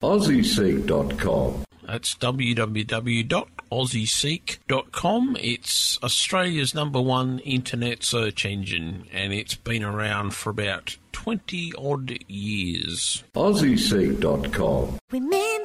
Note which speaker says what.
Speaker 1: AussieSeek.com.
Speaker 2: That's www.aussieseek.com. It's Australia's #1 internet search engine, and it's been around for about 20-odd years.
Speaker 1: AussieSeek.com.
Speaker 3: Remember